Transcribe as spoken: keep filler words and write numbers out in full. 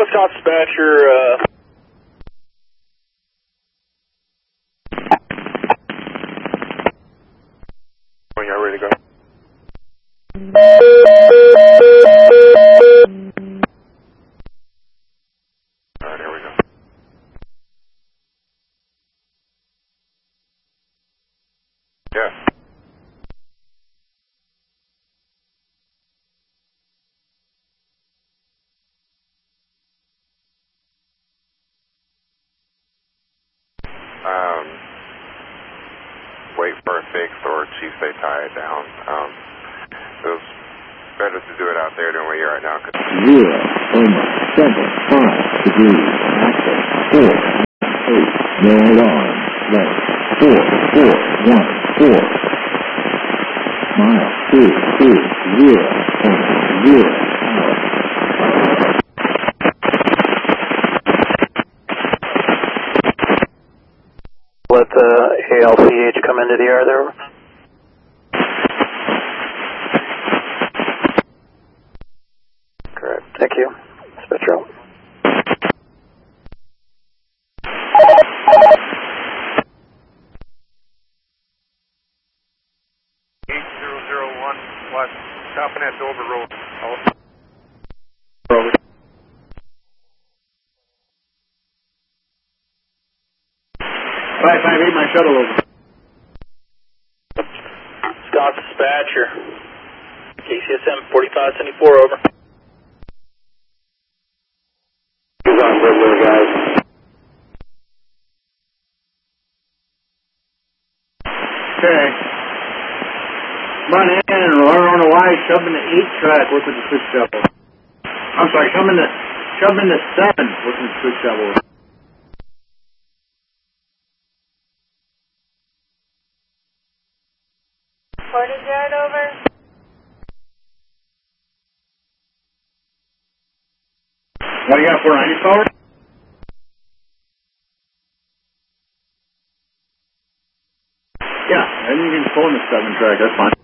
Wisconsin dispatcher, uh... when you're ready to go. Alright, here we go. Yeah. Um, wait for a fix or chief say tie it down. Um, it was better to do it out there than where you're right now. Zero, almost seven, five degrees, access, four, eight, no alarm, left, four, four, one, four, mile, two, two, zero, point, zero, hour. Let the A L C H come into the air there. Correct. Thank you. Spectral. eight zero zero one west, stopping at Dover Road. Over. five five eight, my shuttle over. Wisconsin dispatcher. K C S M forty-five seventy-four over. He's on regular, guys. Okay. Come on in, or on the Y, shove in the eight track, work with the switch shovel. I'm sorry, shove in the, shove in the seven, work with the switch shovel. Portage Yard over. What do you got, four ninety power? Yeah, and you can phone the seven track, that's fine.